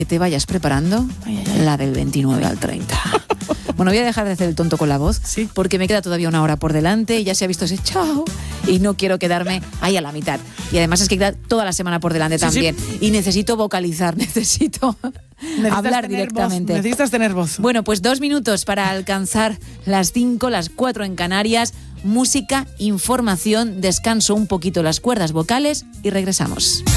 que te vayas preparando la del 29 al 30. Bueno, voy a dejar de hacer el tonto con la voz, sí, porque me queda todavía una hora por delante y ya se ha visto ese chao y no quiero quedarme ahí a la mitad. Y además es que queda toda la semana por delante también. Y necesito vocalizar, necesito hablar directamente. Necesitas tener voz. Bueno, pues 2 minutos para alcanzar las 5, las 4 en Canarias. Música, información, descanso un poquito las cuerdas vocales y regresamos.